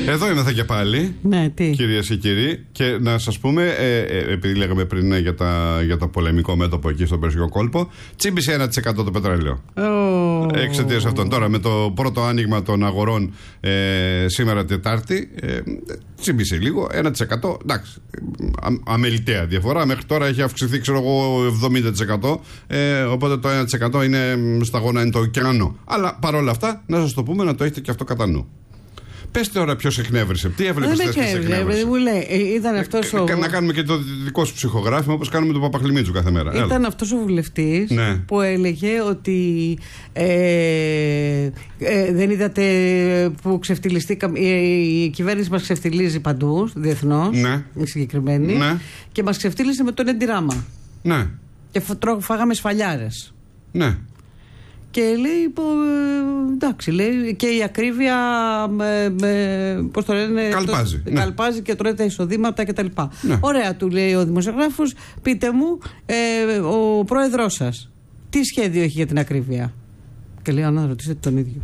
Εδώ είμαστε και πάλι, ναι, κυρίες και κύριοι. Και να σας πούμε, επειδή λέγαμε πριν για το πολεμικό μέτωπο εκεί στον Περσικό κόλπο, τσίμπησε 1% το πετρέλαιο. Εξαιτίας αυτών. Τώρα με το πρώτο άνοιγμα των αγορών σήμερα Τετάρτη, τσίμπησε λίγο, 1%. Εντάξει, αμεληταία διαφορά. Μέχρι τώρα έχει αυξηθεί, ξέρω εγώ, 70%. Οπότε το 1% είναι σταγόνα, είναι το ωκεανό. Αλλά παρόλα αυτά, να σας το πούμε, να το έχετε και αυτό κατά νου. Πες τώρα ποιος εκνεύρισε. Τι έβλεπες και σε εκνεύρισε. Μου λέει, ήταν αυτός να κάνουμε και το δικό σου ψυχογράφημα, όπως κάνουμε τον Παπαχλημίτσου κάθε μέρα. Ήταν αυτός ο βουλευτής, ναι, που έλεγε ότι δεν είδατε που ξεφτυλιστήκαμε. Η κυβέρνηση μας ξεφτυλίζει παντού, διεθνώς, ναι, συγκεκριμένη, ναι, και μας ξεφτύλισε με τον Εντιράμα. Ναι. Και φάγαμε σφαλιάρες. Ναι. Και λέει, εντάξει, λέει, και η ακρίβεια πώς το λένε, καλπάζει, ναι, καλπάζει και τρώει τα εισοδήματα κτλ. Ναι. Ωραία, του λέει ο δημοσιογράφος, πείτε μου, ο πρόεδρός σας τι σχέδιο έχει για την ακρίβεια. Και λέει, να ρωτήσετε τον ίδιο.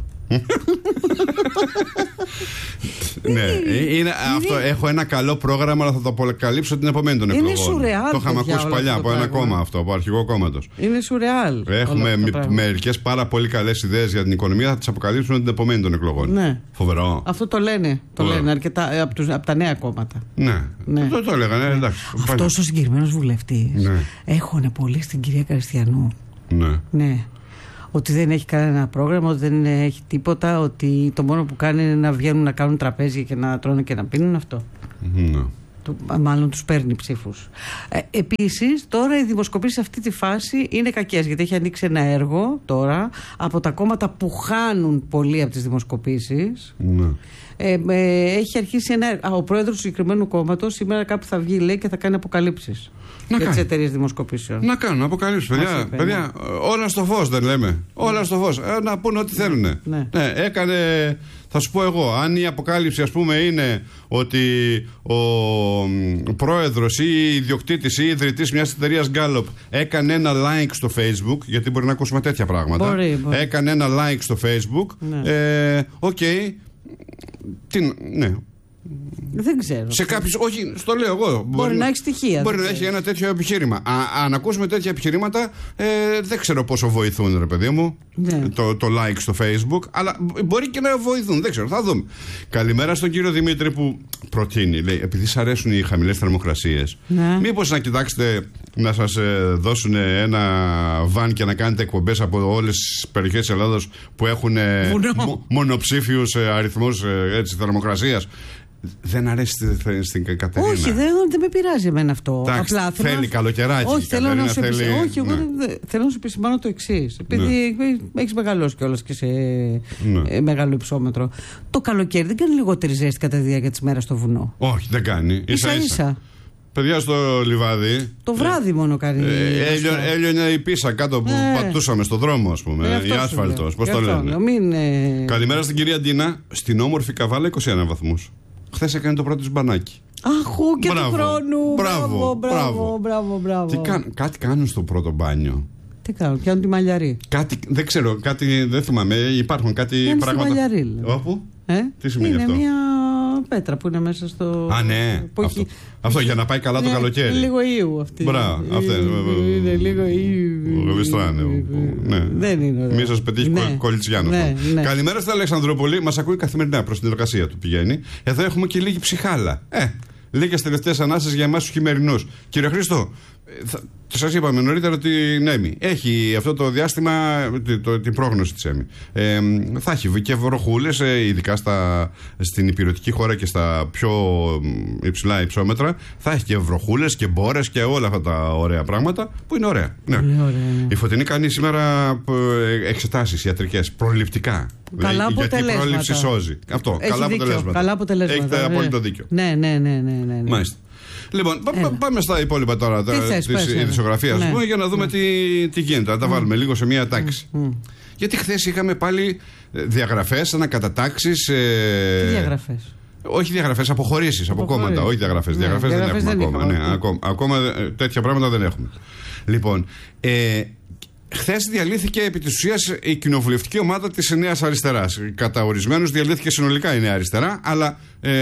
Ναι, αυτό. Έχω ένα καλό πρόγραμμα, αλλά θα το αποκαλύψω την επομένη των εκλογών. Είναι σουρεάλ. Το είχαμε ακούσει παλιά από ένα κόμμα αυτό, από αρχηγό κόμματος. Είναι σουρεάλ. Έχουμε μερικές πάρα πολύ καλές ιδέες για την οικονομία, θα τις αποκαλύψουμε την επομένη των εκλογών. Ναι. Φοβερό. Αυτό το λένε. Το λένε αρκετά από τα νέα κόμματα. Ναι. Το έλεγαν, εντάξει. Αυτός ο συγκεκριμένος βουλευτής, ναι, έχωνε πολύ στην κυρία Καριστιανού. Ναι. Ναι. Ότι δεν έχει κανένα πρόγραμμα, ότι δεν έχει τίποτα, ότι το μόνο που κάνει είναι να βγαίνουν να κάνουν τραπέζια και να τρώνε και να πίνουν αυτό. Ναι. Μάλλον τους παίρνει ψήφους. Επίσης, τώρα οι δημοσκοπήσεις σε αυτή τη φάση είναι κακές, γιατί έχει ανοίξει ένα έργο τώρα από τα κόμματα που χάνουν πολύ από τις δημοσκοπήσεις. Ναι. Έχει αρχίσει ο πρόεδρος του συγκεκριμένου κόμματος σήμερα κάπου θα βγει, λέει, και θα κάνει αποκαλύψεις για τις εταιρείες δημοσκοπήσεων. Να κάνουν αποκαλύψεις, παιδιά, όλα στο φως δεν λέμε. Όλα στο φως. Να πούνε ό,τι θέλουν. Ναι, έκανε. Θα σου πω εγώ, αν η αποκάλυψη, ας πούμε, είναι ότι ο πρόεδρος ή ιδιοκτήτης ή ιδρυτής μιας εταιρείας Gallup έκανε ένα like στο Facebook, γιατί μπορεί να ακούσουμε τέτοια πράγματα. Μπορεί. Έκανε ένα like στο Facebook. Ναι. Ναι. Δεν ξέρω. Σε κάποιους, όχι, στο λέω εγώ. Μπορεί να έχει στοιχεία. Μπορεί να έχει ένα τέτοιο επιχείρημα. Αν ακούσουμε τέτοια επιχειρήματα, δεν ξέρω πόσο βοηθούν, ρε παιδί μου. Ναι. Το like στο Facebook. Αλλά μπορεί και να βοηθούν. Δεν ξέρω, θα δούμε. Καλημέρα στον κύριο Δημήτρη που προτείνει. Λέει, επειδή σας αρέσουν οι χαμηλές θερμοκρασίες, ναι, μήπως να κοιτάξετε να σας δώσουν ένα βαν και να κάνετε εκπομπές από όλες τις περιοχές της Ελλάδας που έχουν μονοψήφιους αριθμούς θερμοκρασίας. Δεν αρέσει στην Κατερίνα. Όχι, δεν με πειράζει εμένα αυτό. Απλά θέλει καλοκαιράκι. Όχι, θέλω να σου επισημάνω το εξής. Επειδή έχεις μεγαλώσει κιόλας και σε μεγάλο υψόμετρο. Το καλοκαίρι δεν κάνει λιγότερη ζέστη κατά τη διάρκεια της μέρας στο βουνό. Όχι, δεν κάνει. Ίσα-ίσα. Παιδιά, στο λιβάδι. Το βράδυ μόνο κάνει. Έλειωνε η πίσα κάτω που πατούσαμε στον δρόμο, ας πούμε. Η άσφαλτος. Πώς το λένε. Καλημέρα στην κυρία Ντίνα. Στην όμορφη Καβάλα 21 βαθμούς. Χθες έκανε το πρώτο μπανάκι. Αχού και του χρόνου. Μπράβο. Κάτι κάνουν στο πρώτο μπάνιο. Τι κάνουν, πιάνουν τη μαλλιαρή. Δεν ξέρω, δεν θυμάμαι. Υπάρχουν κάτι πράγματα. Τη μαλλιαρή. Όπου? Τι σημαίνει είναι αυτό? Είναι μια πέτρα που είναι μέσα στο. Α, ναι. Αυτό για να πάει καλά το καλοκαίρι. Λίγο ίου αυτή. Μπράβο. Είναι λίγο ίου. Δεν είναι ωραίο. Μη σας πετύχει κολιτσιάνο. Καλημέρα στην Αλεξανδρούπολη. Μας ακούει καθημερινά προς την εργασία του πηγαίνει. Εδώ έχουμε και λίγη ψυχάλα. Λίγες τελευταίες ανάσες για εμάς τους χειμερινούς. Κύριε Χρήστο, σας είπαμε νωρίτερα ότι η ΕΜΗ έχει αυτό το διάστημα την πρόγνωση της ΕΜΗ. Θα έχει και βροχούλες, ειδικά στην υπηρετική χώρα και στα πιο υψηλά υψόμετρα. Θα έχει και βροχούλες και μπόρες και όλα αυτά τα ωραία πράγματα που είναι ωραία. Ναι. Η Φωτεινή κάνει σήμερα εξετάσεις ιατρικές προληπτικά. Καλά αποτελέσματα. Γιατί η πρόληψη σώζει. Αυτό. Καλά αποτελέσματα. Έχετε απόλυτο δίκιο. Ναι. Μάλιστα. Λοιπόν, πάμε στα υπόλοιπα τώρα της ειδησιογραφίας για να δούμε τι γίνεται. Να τα βάλουμε λίγο σε μια τάξη. Γιατί χθες είχαμε πάλι διαγραφές, ανακατατάξεις. Τι διαγραφές? Όχι διαγραφές, αποχωρήσεις από κόμματα. Όχι διαγραφές. Διαγραφές δεν έχουμε ακόμα. Ακόμα τέτοια πράγματα δεν έχουμε. Λοιπόν, Χθες διαλύθηκε επί της ουσίας η κοινοβουλευτική ομάδα της Νέας Αριστεράς. Κατά ορισμένους διαλύθηκε συνολικά η Νέα Αριστερά, αλλά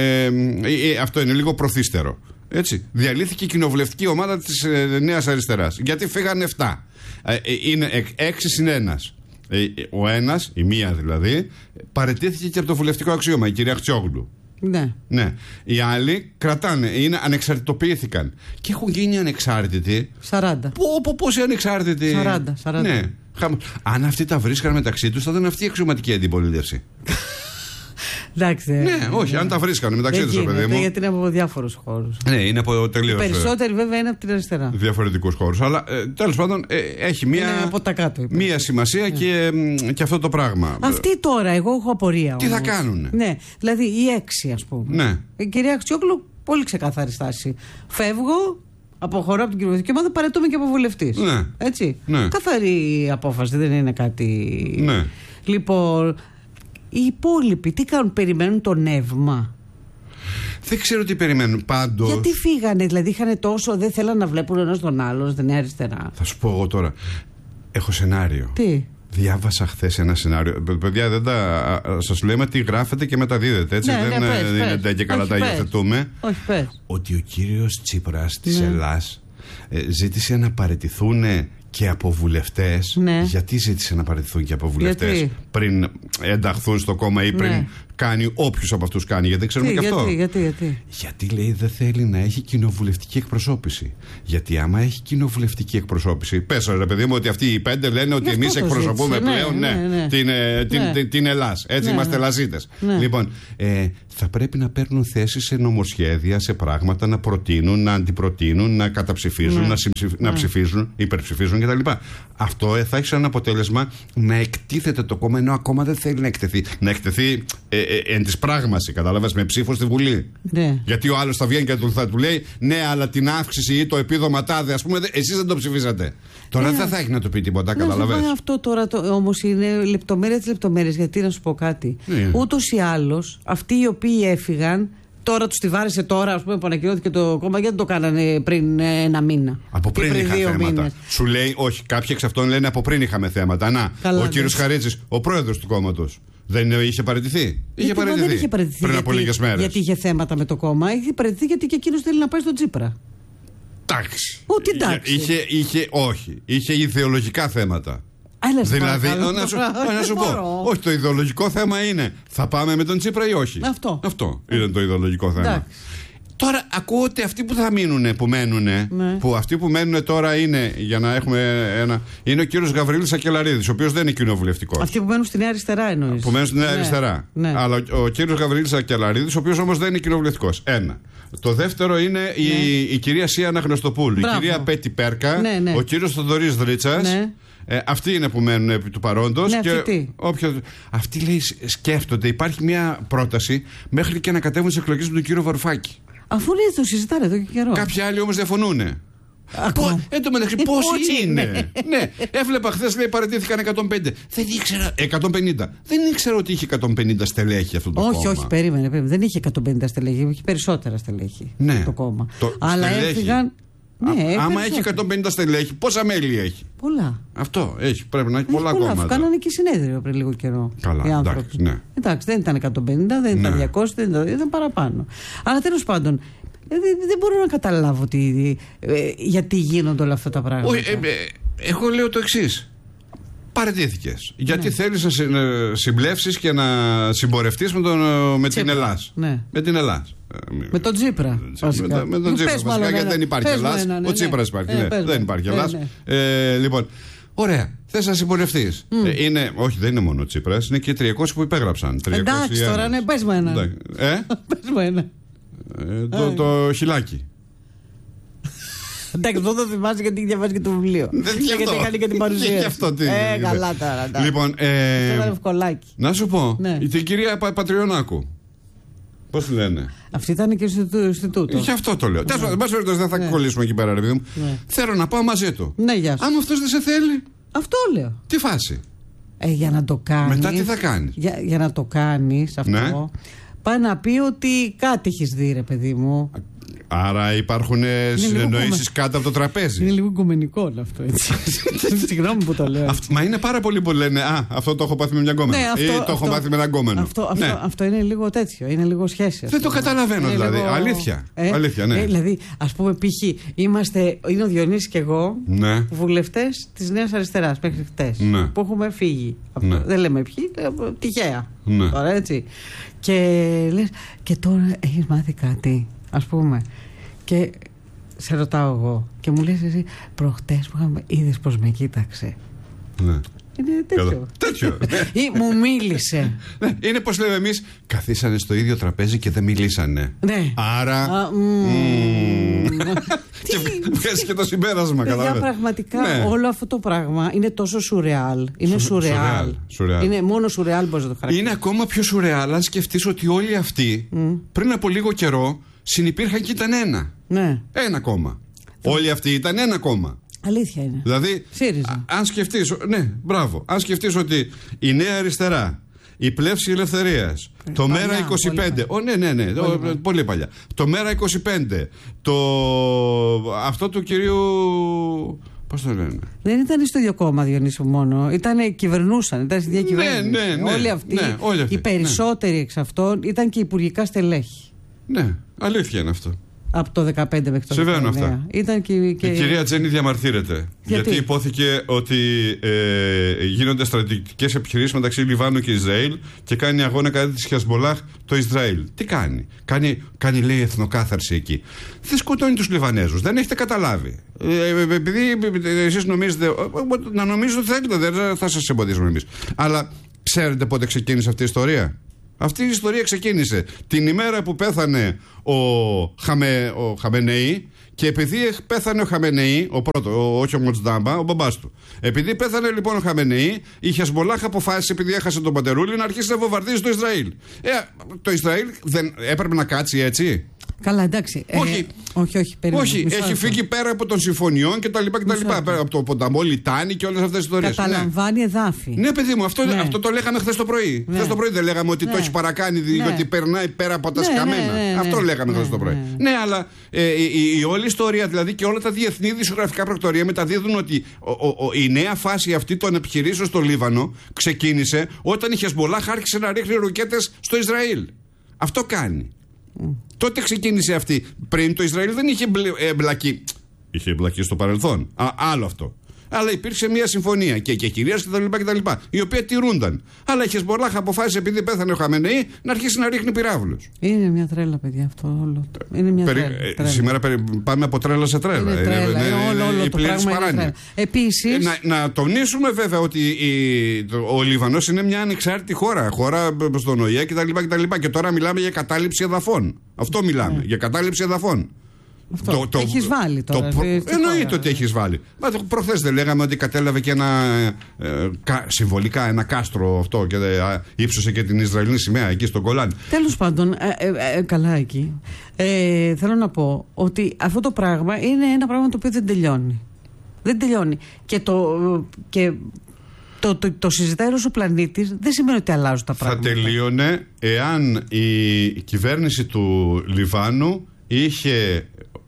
αυτό είναι λίγο προθύστερο. Έτσι. Διαλύθηκε η κοινοβουλευτική ομάδα της Νέας Αριστεράς. Γιατί φύγανε 7. Είναι 6 συν 1. Ο ένας, η μία δηλαδή, παραιτήθηκε και από το βουλευτικό αξίωμα, η κυρία Χτσιόγλου. Ναι. Οι άλλοι κρατάνε, ανεξαρτητοποιήθηκαν. Και έχουν γίνει ανεξάρτητοι. 40. Πόσοι ανεξάρτητοι? 40. Ναι. Αν αυτοί τα βρίσκαν μεταξύ τους, θα ήταν αυτή η αξιωματική αντιπολίτευση. Εντάξει. Ναι, όχι, αν τα βρίσκανε μεταξύ τους, παιδί μου. Γιατί είναι από διάφορους χώρους. Ναι, είναι από τελείως. Οι περισσότεροι βέβαια είναι από την αριστερά. Διαφορετικούς χώρους. Αλλά τέλος πάντων έχει μία σημασία και αυτό το πράγμα. Αυτοί τώρα, εγώ έχω απορία. Τι θα κάνουνε? Ναι, δηλαδή οι 6, ας πούμε. Ναι. Η κυρία Αξιόγλου, πολύ ξεκάθαρη στάση. Φεύγω, αποχωρώ από την κοινοβουλευτική ομάδα, παραιτούμε και από βουλευτής. Ναι. Έτσι. Ναι. Καθαρή απόφαση, δεν είναι κάτι. Ναι. Λοιπόν. Οι υπόλοιποι τι κάνουν, περιμένουν το νεύμα? Δεν ξέρω τι περιμένουν πάντως. Γιατί φύγανε, δηλαδή είχαν τόσο, δεν θέλαν να βλέπουν ένας τον άλλον στην αριστερά. Θα σου πω εγώ τώρα. Έχω σενάριο. Τι? Διάβασα χθες ένα σενάριο. Παιδιά, δεν σας λέμε τι γράφετε και μεταδίδετε. Έτσι, δεν είναι και καλά τα υιοθετούμε. Όχι, πες. Ότι ο κύριος Τσίπρας της Ελλάς ζήτησε να παραιτηθούν και από βουλευτές. Ναι. Γιατί ζήτησε να παραιτηθούν και από βουλευτές πριν ενταχθούν στο κόμμα ή πριν κάνει όποιος από αυτούς κάνει? Γιατί δεν ξέρουμε και αυτό. Γιατί λέει δεν θέλει να έχει κοινοβουλευτική εκπροσώπηση. Γιατί άμα έχει κοινοβουλευτική εκπροσώπηση, πες ρε παιδί μου ότι αυτοί οι 5 λένε ότι εμείς εκπροσωπούμε πλέον την Ελλάς. Έτσι είμαστε Ελλαζίτες. Λοιπόν, θα πρέπει να παίρνουν θέσεις σε νομοσχέδια, σε πράγματα, να προτείνουν, να αντιπροτείνουν, να καταψηφίζουν, να ψηφίζουν, υπερψηφίζουν κτλ. Αυτό θα έχει σαν αποτέλεσμα να εκτίθεται το κόμμα, ενώ ακόμα δεν θέλει να εκτεθεί. Να εκτεθεί εν της πράγμαση, κατάλαβες, με ψήφο στη Βουλή. Ναι. Γιατί ο άλλος θα βγαίνει και θα του λέει ναι, αλλά την αύξηση ή το επίδομα τάδε, ας πούμε, εσείς δεν το ψηφίσατε. Τώρα δεν θα έχει να του πει τίποτα, καταλαβαίνεις. Αυτό τώρα όμως είναι λεπτομέρεια της λεπτομέρειας. Γιατί να σου πω κάτι. Ούτως ή άλλως, αυτοί οι οποίοι έφυγαν, τώρα τους τη βάρεσε τώρα, ας πούμε, που ανακοινώθηκε το κόμμα, γιατί το κάνανε πριν ένα μήνα. Από πριν είχα θέματα. Σου λέει, όχι, κάποιοι εξ αυτών λένε από πριν είχαμε θέματα. Να, ο κύριος Χαρίτσης, ο πρόεδρος του κόμματος, δεν είχε παραιτηθεί? Είχε παραιτηθεί πριν από λίγες μέρες. Γιατί είχε θέματα με το κόμμα? Είχε παραιτηθεί γιατί και εκείνος θέλει να πάει στον Τσίπρα. Εντάξει. Εντάξει. Είχε ιδεολογικά θέματα. Δηλαδή, να σου πω, όχι, το ιδεολογικό θέμα είναι θα πάμε με τον Τσίπρα ή όχι. Αυτό είναι το ιδεολογικό θέμα. Τώρα ακούω ότι αυτοί που θα μείνουν, που αυτοί που μένουν τώρα είναι, για να έχουμε είναι ο κύριος Γαβρίλης Ακελαρίδης, ο οποίος δεν είναι κοινοβουλευτικός. Αυτοί που μένουν στη Νέα Αριστερά εννοείς? Που μένουν στη Νέα Αριστερά. Ναι. Αλλά ο κύριος Γαβρίλης Ακελαρίδης, ο οποίος όμως δεν είναι κοινοβουλευτικός. Ένα. Το δεύτερο είναι η κυρία Σία Αναγνωστοπούλου, η κυρία Πέτη Πέρκα, ο κύριος Θοδωρής Δρίτσας. Αυτοί είναι που μένουν επί του παρόντος. Αυτοί λέει σκέφτονται, υπάρχει μια πρόταση μέχρι και να κατέβουν στις εκλογές με τον κύριο Βαρουφάκη. Αφού λέει το συζητάνε εδώ και καιρό. Κάποιοι άλλοι όμως διαφωνούν. Εν τω μεταξύ πόσοι είναι? Ναι, έβλεπα χθες, λέει, παραιτήθηκαν 150. Δεν ήξερα. 150. Δεν ήξερα ότι είχε 150 στελέχη αυτό το κόμμα. Όχι, περίμενε. Δεν είχε 150 στελέχη, είχε περισσότερα στελέχη το κόμμα. Αλλά έφυγαν. Άμα έχει 150 στελέχη, πόσα μέλη έχει? Πολλά. Αυτό έχει. Πρέπει να έχει πολλά κόμματα. Κάνανε και συνέδριο πριν λίγο καιρό. Καλά, εντάξει, δεν ήταν 150, δεν ήταν 200, δεν ήταν παραπάνω. Αλλά τέλος πάντων, δεν μπορώ να καταλάβω γιατί γίνονται όλα αυτά τα πράγματα. Εγώ λέω το εξής. Παραιτήθηκες. Γιατί θέλεις να συμπλεύσεις και να συμπορευτείς με την Ελλάς. Με την Ελλάς. Με τον Τσίπρα. Με τον Τσίπρα βασικά, γιατί δεν υπάρχει Ελλάς. Ο Τσίπρας υπάρχει. Δεν υπάρχει Ελλάς. Λοιπόν, ωραία. Θες να συμπορευτείς. Όχι, δεν είναι μόνο ο Τσίπρας, είναι και 300 που υπέγραψαν. Εντάξει τώρα, ναι, πες μου ένα. Πες μου ένα. Το χιλάκι. Εντάξει, αυτό το θυμάσαι γιατί διαβάζει και το βιβλίο. Γιατί έκανε και την παρουσία. Καλά τώρα. Λοιπόν, να σου πω, την κυρία Πατριωνάκου. Πώς λένε? Αυτή ήταν και στο Ινστιτούτο. Και αυτό το λέω. Τέλος πάντων, δεν θα κολλήσουμε εκεί πέρα, ρε παιδί μου. Θέλω να πάω μαζί του. Ναι, γεια σου. Άμα αυτός δεν σε θέλει. Αυτό λέω. Τι φάση? Για να το κάνεις. Μετά τι θα κάνεις? Για να το κάνεις αυτό. Πάει να πει ότι κάτι έχεις δει, ρε παιδί μου. Άρα υπάρχουν συνεννοήσεις κάτω από το τραπέζι. Είναι λίγο οικουμενικό όλο αυτό, έτσι. Συγγνώμη που το λέω. Μα είναι πάρα πολλοί που λένε αυτό το έχω πάθει με μια γκόμενα. Ή το έχω μάθει με έναν γκόμενο. Αυτό είναι λίγο τέτοιο. Είναι λίγο σχέση. Δεν το καταλαβαίνω δηλαδή. Αλήθεια. Αλήθεια, ναι. Δηλαδή, ας πούμε, π.χ. είναι ο Διονύσης και εγώ βουλευτές της Νέας Αριστεράς μέχρι χτες. Που έχουμε φύγει. Δεν λέμε ποιοι, τυχαία. Τώρα έτσι. Και λες, και τώρα έχεις μάθει κάτι, ας πούμε. Και σε ρωτάω εγώ και μου λες εσύ, προχτές που είχαμε, είδες πως με κοίταξε. Ναι. Είναι τέτοιο. Ή μου μίλησε. Είναι πως λέμε εμείς, καθίσανε στο ίδιο τραπέζι και δεν μιλήσανε. Ναι. Άρα. Και βγάζει και το συμπέρασμα, καταλαβαίνετε. Πραγματικά όλο αυτό το πράγμα είναι τόσο σουρεάλ. Είναι σουρεάλ. Είναι μόνο σουρεάλ μπορείς να το χαρακτηρίσεις. Είναι ακόμα πιο σουρεάλ αν σκεφτείς ότι όλοι αυτοί πριν από λίγο καιρό συνυπήρχαν και ήταν ένα. Ναι. Ένα κόμμα. Όλοι αυτοί ήταν ένα κόμμα. Αλήθεια είναι. Δηλαδή, αν σκεφτείς, ναι, μπράβο. Αν σκεφτείς ότι η Νέα Αριστερά, η Πλεύση Ελευθερίας, το Μέρα 25. Ναι, πολύ παλιά. Το Μέρα 25. Αυτό του κυρίου. Πώς το λένε. Δεν ήταν στο ίδιο κόμμα, Διονύση, μόνο. Κυβερνούσαν, ήταν στη διακυβέρνηση. Ναι, όλοι αυτοί, οι περισσότεροι εξ αυτών ήταν και υπουργικά στελέχη. Ναι, αλήθεια είναι αυτό. Από το 2015 μέχρι το 2019. Συμβαίνουν αυτά. Ήταν και... Η κυρία Τζέννη διαμαρτύρεται. Γιατί υπόθηκε ότι γίνονται στρατιωτικές επιχειρήσεις μεταξύ Λιβάνου και Ισραήλ και κάνει αγώνα κατά της Χεσμολάχ το Ισραήλ. Τι κάνει. Κάνει λέει εθνοκάθαρση εκεί. Δεν σκοτώνει τους Λιβανέζους. Δεν έχετε καταλάβει. Επειδή εσείς νομίζετε. Να νομίζετε ότι θέλετε. Δεν θα σας εμποδίσουμε εμείς. Αλλά ξέρετε πότε ξεκίνησε αυτή η ιστορία. Αυτή η ιστορία ξεκίνησε την ημέρα που πέθανε ο Χαμενεή και επειδή πέθανε ο Χαμενεή, όχι ο Μοτζντάμπα, ο μπαμπάς του. Επειδή πέθανε λοιπόν ο Χαμενεή, η Χεσμολάχ αποφάσισε, επειδή έχασε τον πατερούλη, να αρχίσει να βομβαρδίζει το Ισραήλ. Το Ισραήλ δεν έπρεπε να κάτσει έτσι. Καλά, εντάξει. Όχι, όχι, έχει φύγει πέρα από των συμφωνιών κτλ. Από το ποταμό Λιτάνη και όλες αυτές τις ιστορίες. Καταλαμβάνει εδάφη. Ναι, παιδί μου, αυτό το λέγαμε χθες το πρωί. Χθες το πρωί δεν λέγαμε ότι το έχει παρακάνει διότι περνάει πέρα από τα σκαμμένα. Αυτό λέγαμε χθες το πρωί. Ναι, αλλά η όλη ιστορία δηλαδή και όλα τα διεθνή δημοσιογραφικά πρακτορία μεταδίδουν ότι η νέα φάση αυτή των επιχειρήσεων στο Λίβανο ξεκίνησε όταν η Χεσμολάχ άρχισε να ρίχνει ρουκέτες στο Ισραήλ. Αυτό κάνει. Τότε ξεκίνησε αυτή. Πριν το Ισραήλ δεν είχε εμπλακεί. Είχε εμπλακεί στο παρελθόν. Άλλο αυτό. Αλλά υπήρξε μια συμφωνία και κυρίες κτλ. Η οποία τηρούνταν. Αλλά η Χεσμολάχ αποφάσισε, επειδή πέθανε ο Χαμενεή, να αρχίσει να ρίχνει πυράβλους. Είναι μια τρέλα, παιδιά, αυτό όλο. Είναι μια τρέλα. Σήμερα πάμε από τρέλα σε τρέλα. Όλο το πράγμα είναι τρέλα. Επίσης. Να τονίσουμε βέβαια ότι ο Λιβανός είναι μια ανεξάρτητη χώρα. Χώρα στον ΟΗΕ κτλ. Και τώρα μιλάμε για κατάληψη εδαφών. Αυτό μιλάμε. Για κατάληψη εδαφών. Αυτό έχεις βάλει τώρα. Εννοείται ότι έχεις βάλει. Προχθές δεν λέγαμε ότι κατέλαβε και ένα συμβολικά ένα κάστρο αυτό και ύψωσε και την Ισραηλινή σημαία εκεί στον Κολάν. Τέλος πάντων, καλά εκεί. Θέλω να πω ότι αυτό το πράγμα είναι ένα πράγμα το οποίο δεν τελειώνει. Δεν τελειώνει. Και το συζητάει όλος ο πλανήτης δεν σημαίνει ότι αλλάζουν τα πράγματα. Θα τελείωνε εάν η κυβέρνηση του Λιβάνου είχε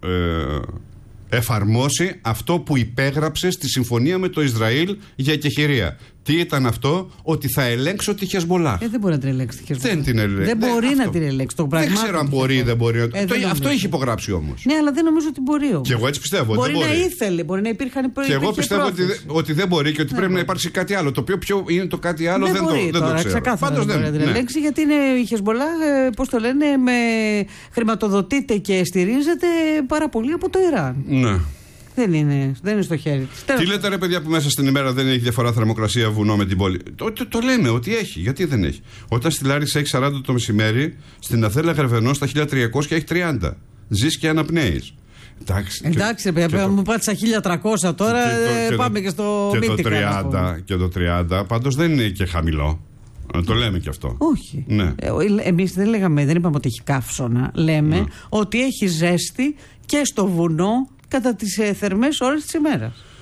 εφαρμόσει αυτό που υπέγραψε στη συμφωνία με το Ισραήλ για εκεχηρία. Τι ήταν αυτό? Ότι θα ελέγξω τη Χεσμολάχ. Δεν μπορεί να την ελέγξει τη Χεσμολάχ. Δεν την ελέγξει. Δεν μπορεί να την ελέγξει. Δεν ξέρω αν μπορεί ή δεν μπορεί. Αυτό έχει υπογράψει όμως. Ναι, αλλά δεν νομίζω ότι μπορεί όμως. Και εγώ έτσι πιστεύω. Μπορεί να ήθελε, μπορεί να υπήρχαν προηγούμενοι. Και εγώ πιστεύω ότι δεν μπορεί και ότι πρέπει να υπάρξει κάτι άλλο. Το οποίο ποιο είναι το κάτι άλλο δεν το ξέρω. Πάντως δεν μπορεί να την ελέγξει γιατί είναι η Χεσμολάχ, πώς το λένε, χρηματοδοτείται και στηρίζεται πάρα πολύ από το Ιράν. Ναι. Δεν είναι στο χέρι της. Τι λέτε ρε παιδιά που μέσα στην ημέρα δεν έχει διαφορά θερμοκρασία βουνό με την πόλη? Το λέμε ότι έχει. Γιατί δεν έχει? Όταν στη Λάρισα έχει 40 το μεσημέρι, στην Αθέλα Γρεβενό στα 1300 και έχει 30. Ζεις και αναπνέεις. Εντάξει, παιδιά, μου πάτησα 1300 τώρα, πάμε και στο Μύτικα. Και το 30 πάντως δεν είναι και χαμηλό. Το λέμε και αυτό. Όχι. Ναι. Εμείς δεν είπαμε ότι έχει καύσωνα. Λέμε ότι έχει ζέστη και στο βουνό κατά τις θερμές ώρες της ημέρας.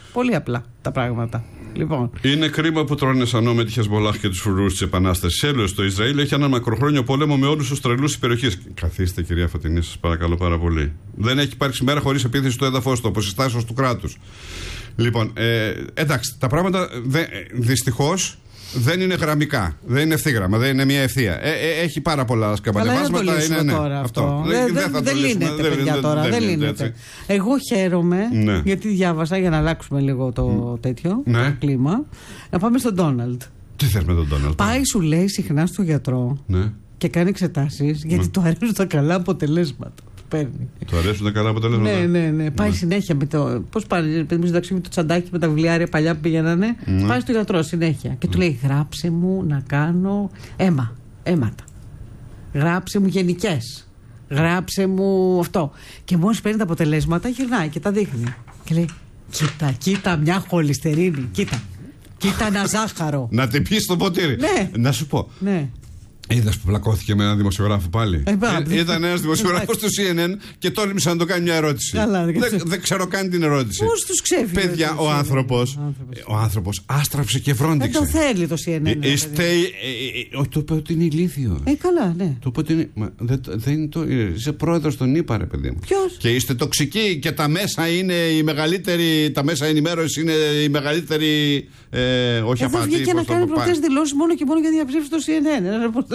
Πολύ απλά τα πράγματα. Λοιπόν. Είναι κρίμα που τρώνε σανό τη Χεσμολάχ και του φρουρούς τη Επανάσταση. Έλεος, το Ισραήλ έχει έναν μακροχρόνιο πόλεμο με όλους τους τρελούς της περιοχής. Καθίστε, κυρία Φωτεινή, σας παρακαλώ πάρα πολύ. Δεν έχει υπάρξει μέρα χωρίς επίθεση στο έδαφος του, αποσυστάσεως του κράτους. Λοιπόν, εντάξει, τα πράγματα δυστυχώς δεν είναι γραμμικά. Δεν είναι ευθύγραμμα, δεν είναι μια ευθεία. Έχει πάρα πολλά σκαμπανεβάσματα. Δεν το λύσουμε τώρα αυτό. Δεν λύνεται, παιδιά, τώρα. Δεν λύνεται. Εγώ χαίρομαι, γιατί διάβασα, για να αλλάξουμε λίγο το τέτοιο, το κλίμα, να πάμε στον Ντόναλντ. Τι θες με τον Ντόναλντ? Πάει, σου λέει συχνά στο γιατρό και κάνει εξετάσεις, γιατί του αρέσουν τα καλά αποτελέσματα. Παίρνει. Του αρέσουν τα καλά αποτελέσματα. Ναι. Πάει συνέχεια με το. Πώς πάει, με το τσαντάκι με τα βιβλιάρια παλιά που πηγαίνανε. Πάει στο γιατρό συνέχεια. Και του λέει: γράψε μου να κάνω αίματα. Γράψε μου γενικές. Γράψε μου αυτό. Και μόλις παίρνει τα αποτελέσματα, γυρνάει και τα δείχνει. Και λέει: κοίτα μια χολυστερίνη. Κοίτα ένα ζάχαρο. Να την πει στο ποτήρι. Ναι. Να σου πω. Ναι. Είδες που πλακώθηκε με έναν δημοσιογράφο πάλι? Ήταν ένας δημοσιογράφος του CNN και τόλμησε να το κάνει μια ερώτηση. Δεν ξέρω καν την ερώτηση. Πώς τους ξέφυγε? Παιδιά, ο άνθρωπος άστραψε και βρόντιξε. Δεν το θέλει το CNN. Όχι, το είπε ότι είναι ηλίθιο. Καλά, ναι. Το είπε ότι είναι. Δεν είναι το. Είσαι πρόεδρος των ΗΠΑ, ρε παιδί μου. Ποιος? Και είστε τοξικοί και τα μέσα είναι η μεγαλύτερη. Τα μέσα ενημέρωση είναι η μεγαλύτερη. Όχι απάτη. Εδώ βγήκε να κάνει προχτές δηλώσεις μόνο και μόνο για διαψεύσει το CNN.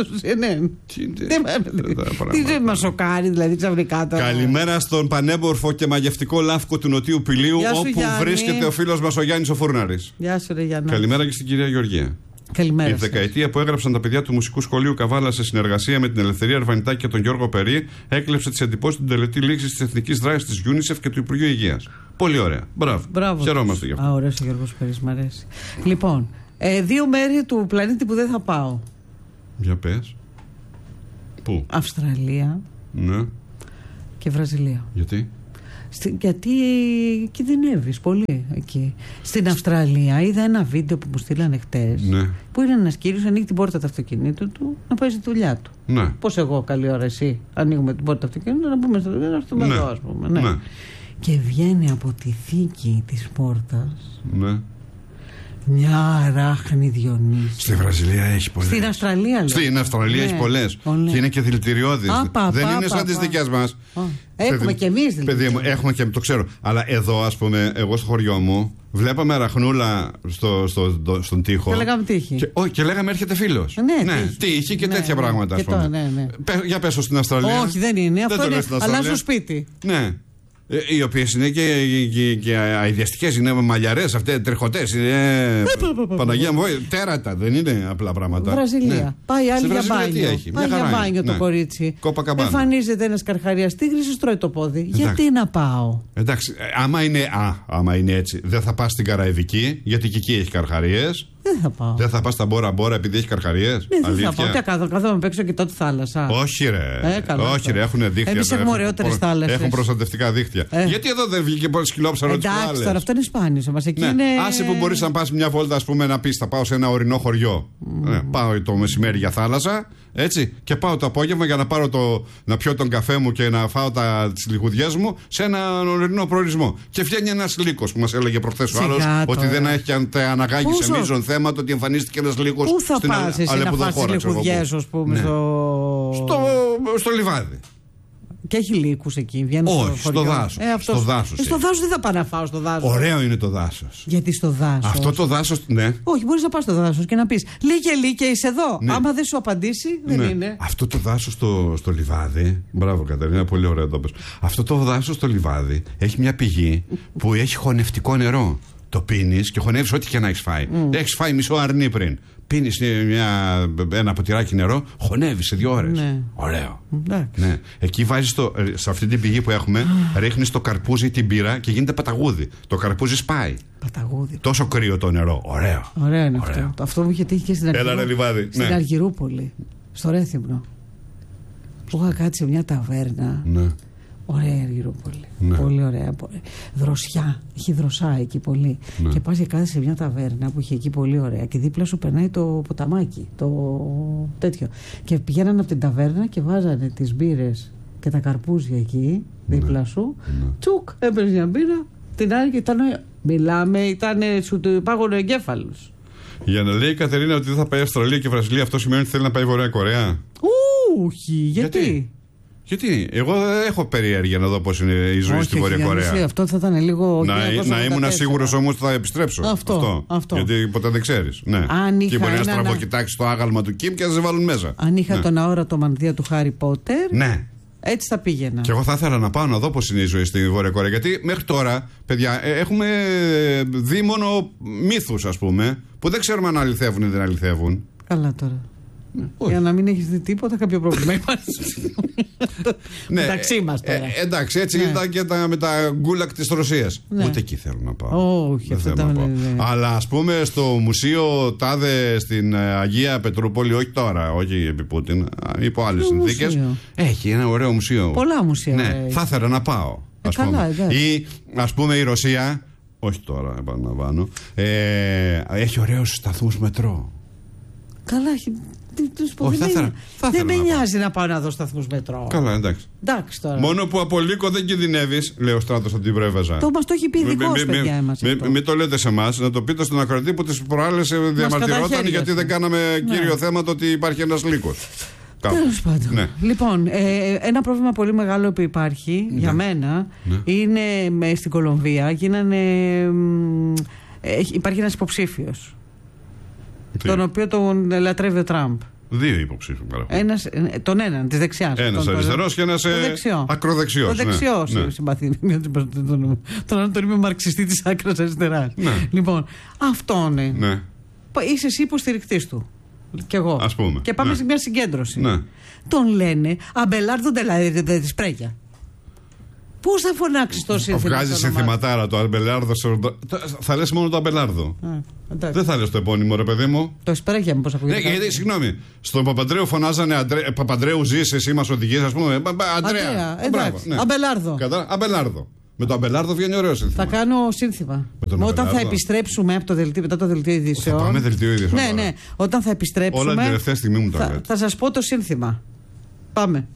Τι δεν μας σοκάρει, δηλαδή ξαφνικά τώρα? Καλημέρα στον πανέμπορφο και μαγευτικό λάφκο του Νοτιού Πηλίου, όπου βρίσκεται ο φίλος μας ο Γιάννης ο Φούρναρης. Γεια σου, ρε Γιάννα. Καλημέρα και στην κυρία Γεωργία. Καλημέρα. Η δεκαετία που έγραψαν τα παιδιά του Μουσικού Σχολείου Καβάλα σε συνεργασία με την Ελευθερία Αρβανιτάκη και τον Γιώργο Περί έκλεψε τις εντυπώσεις του τελετή λήξης της Εθνικής Δράσης της UNICEF και του Υπουργείου Υγείας. Πολύ ωραία. Μπράβο. Χαιρόμαστε γι' αυτό. Ωραίος ο Γιώργος Περίς, μ' αρέσει. Λοιπόν, δύο μέρη του πλανήτη που δεν θα πάω. Για πες. Πού? Αυστραλία και Βραζιλία. Γιατί? Γιατί κινδυνεύεις πολύ εκεί. Στην Αυστραλία είδα ένα βίντεο που μου στείλανε χτες, που είναι ένας κύριος, ανοίγει την πόρτα του αυτοκινήτου του να πάει στη δουλειά του. Πώς εγώ, καλή ώρα, εσύ, ανοίγουμε την πόρτα του αυτοκινήτου να πούμε στο μεδό, ας πούμε. Και βγαίνει από τη θήκη της πόρτας μια αράχνη Διονύση. Στη Βραζιλία έχει πολλές. Στην Αυστραλία λέω. Στην Αυστραλία έχει πολλές. Και είναι και δηλητηριώδεις. Δεν είναι σαν τις δικές μας. Έχουμε και εμείς δηλαδή. Παιδί μου, έχουμε και το ξέρω. Αλλά εδώ, ας πούμε, εγώ στο χωριό μου, βλέπαμε αραχνούλα στον τοίχο. Και λέγαμε τύχη. Και λέγαμε έρχεται φίλος. Τύχη και τέτοια πράγματα, ας πούμε. Για πέσω στην Αυστραλία. Όχι, δεν είναι. Αυτό είναι. Αλλάζω σπίτι. Ναι. Οι οποίες είναι και αειδιαστικές, είναι μαλλιαρές, αυτές τριχωτές. Παναγία μου, τέρατα, δεν είναι απλά πράγματα. Βραζιλία. Πάει άλλη για μπάνιο. Πάει για μπάνιο το κορίτσι. Εμφανίζεται ένας καρχαρίας τίγρης, τρώει το πόδι. Γιατί να πάω? Εντάξει, άμα είναι έτσι, δεν θα πας στην Καραϊβική, γιατί και εκεί έχει καρχαρίες. Δεν θα πάω. Δεν θα πας στα Μπόρα επειδή έχει καρχαρίες? Δεν θα πάω. Τι καθόμαι απ' έξω και τότε θάλασσα. Όχι ρε, έχουν δίχτυα. Εμείς έχουμε ωραιότερες θάλασσες. Έχουν προστατευτικά δίχτυα. Γιατί εδώ δεν βγήκε πολύ σκυλόψαρο της άλλες? Εντάξει, τώρα αυτό είναι σπάνιο. Άσε που μπορείς να πας μια βόλτα, ας πούμε, να πεις θα πάω σε ένα ορεινό χωριό. Πάω το μεσημέρι για θάλασσα, έτσι, και πάω το απόγευμα για να πιω τον καφέ μου και να φάω τις λιχουδιές μου σε ένα ορεινό προορισμό. Και βγαίνει ένας λύκος που μας έλεγε προχθές ο άλλος ότι δεν έχει αναγάγει σε μείζον θέμα το ότι εμφανίστηκε ένας λύκος στην Αλεπουδοχώρα. Πού θα πας εσύ να φας τις λιχουδιές, ας πούμε, στο λιβάδι? Και έχει λύκους εκεί, βγαίνουν στο δάσος. Στο δάσος δεν θα πάω να φάω στο δάσος. Ωραίο είναι το δάσος. Γιατί στο δάσος? Αυτό το δάσος, ναι. Όχι, μπορείς να πας στο δάσος και να πεις Λύκε, είσαι εδώ. Ναι. Άμα δεν σου απαντήσει, δεν είναι. Αυτό το δάσος στο λιβάδι. Μπράβο, Κατερίνα, πολύ ωραίο το πες. Αυτό το δάσος στο λιβάδι έχει μια πηγή που έχει χωνευτικό νερό. Το πίνεις και χωνεύεις ό,τι και να έχεις φάει. Έχεις φάει μισό αρνί πριν. Πίνεις ένα ποτηράκι νερό, χωνεύεις σε 2 ώρες. Ναι. Ωραίο. Ναι. Εκεί βάζεις σε αυτή την πηγή που έχουμε, ρίχνεις το καρπούζι την πύρα και γίνεται παταγούδι. Το καρπούζι σπάει. Παταγούδι. Τόσο κρύο το νερό. Ωραίο. Ωραίο είναι αυτό. Αυτό μου είχε τύχει και στην Αργυρούπολη. Στο Ρέθυμνο. Που είχα κάτσει σε μια ταβέρνα. Ναι. Ωραία Αργυρούπολη. Ναι. Πολύ ωραία. Δροσιά. Έχει δροσά εκεί πολύ. Ναι. Και πας και κάθεσαι σε μια ταβέρνα που είχε εκεί πολύ ωραία. Και δίπλα σου περνάει το ποταμάκι. Το τέτοιο. Και πηγαίνανε από την ταβέρνα και βάζανε τις μπύρες και τα καρπούζια εκεί δίπλα σου. Ναι. Τσουκ, έπαιρνες μια μπύρα. Την άλλη και ήταν Μιλάμε, σου του πάγωνε ο εγκέφαλος. Για να λέει η Κατερίνα ότι δεν θα πάει Αυστραλία και Βραζιλία, αυτό σημαίνει ότι θέλει να πάει Βορεια Κορέα. Όχι, γιατί? Γιατί εγώ έχω περιέργεια να δω πώς είναι η ζωή στη Βόρεια Κορέα. Αυτό θα ήταν λίγο. Να ήμουν σίγουρος όμως ότι θα επιστρέψω. Αυτό. Γιατί ποτέ δεν ξέρεις. Ναι. Και μπορεί να στραβοκοιτάξει το άγαλμα του Κιμ και να σε βάλουν μέσα. Αν είχα τον αόρατο μανδύα του Χάρι Πότερ. Ναι. Έτσι θα πήγαινα. Και εγώ θα ήθελα να πάω να δω πώς είναι η ζωή στη Βόρεια Κορέα. Γιατί μέχρι τώρα, παιδιά, έχουμε δει μόνο μύθους, ας πούμε, που δεν ξέρουμε αν αληθεύουν ή δεν αληθεύουν. Καλά τώρα. Για να μην έχεις δει τίποτα, κάποιο πρόβλημα υπάρχει. Μεταξύ μας τώρα. Εντάξει, έτσι ήταν και με τα γκούλακ της Ρωσίας. Ούτε εκεί θέλω να πάω. Όχι, αυτό ήταν. Αλλά ας πούμε στο μουσείο τάδε στην Αγία Πετρούπολη, όχι τώρα, όχι επί Πούτιν, υπό άλλες συνθήκες. Έχει ένα ωραίο μουσείο. Πολλά μουσεία. Ναι, θα ήθελα να πάω. Ή ας πούμε η Ρωσία, όχι τώρα, επαναλαμβάνω, έχει ωραίους σταθμούς μετρό. Καλά, δεν με νοιάζει να πάω να δω σταθμούς μετρό. Καλά, εντάξει. Τώρα. Μόνο που από λύκο δεν κινδυνεύεις, λέει ο Στράτος από την Πρέβεζα. Μας το έχει πει ειδικός, παιδιά μας. Μην το λέτε σε εμάς, να το πείτε στον ακροατή που τις προάλλες διαμαρτυρόταν γιατί δεν κάναμε κύριο θέμα το ότι υπάρχει ένας λύκος. Τέλος πάντων. Ναι. Λοιπόν, ένα πρόβλημα πολύ μεγάλο που υπάρχει για μένα είναι στην Κολομβία. Υπάρχει ένας υποψήφιος. Τον οποίο τον λατρεύει ο Τραμπ. Δύο υποψήφιοι. Τον έναν, της δεξιάς. Ένας αριστερός και ένας ακροδεξιός. Ο δεξιός συμπαθεί. Τον είπε μαρξιστή της άκρας αριστεράς. Λοιπόν, αυτόν είσαι εσύ υποστηρικτής του. Κι εγώ. Ας πούμε. Και πάμε σε μια συγκέντρωση. Τον λένε Αμπελάρδο ντελα της Πρέγια. Πώς θα φωνάξεις το σύνθημα? Βγάζεις συνθηματάρα το Αμπελάρδο. Θα λες μόνο το Αμπελάρδο. Δεν θα λες το επώνυμο, ρε παιδί μου. Το Εσπρέγια μου, πώς ακούγεται. Ναι, γιατί, συγγνώμη, στον Παπαντρέου φωνάζανε Παπαντρέου ζεις, εσύ μας οδηγείς, ας πούμε. Αντρέα. Εντάξει. Αμπελάρδο. Αμπελάρδο. Με το Αμπελάρδο βγαίνει ωραίο σύνθημα. Θα κάνω σύνθημα. Όταν θα επιστρέψουμε από το δελτίο, μετά το δελτίο ειδήσεων. Θα πάμε δελτίο ειδήσεων. Ναι. Όταν θα επιστρέψουμε. Όλα την τελευταία στιγμή μου το λέτε. Θα σας πω το σύνθημα. Πάμε.